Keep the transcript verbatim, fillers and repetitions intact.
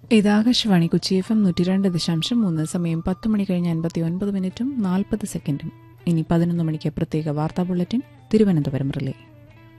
ഇത് Akashvani Kochi F M നൂറ്റി രണ്ട് ദശാംശം മൂന്ന്. സമയം പത്ത് മണി കഴിഞ്ഞ് അൻപത്തി ഒൻപത് മിനിറ്റും നാൽപ്പത് സെക്കൻഡും. ഇനി പതിനൊന്ന് മണിക്ക് പ്രത്യേക വാർത്താ ബുള്ളറ്റിൻ തിരുവനന്തപുരം റിലേ.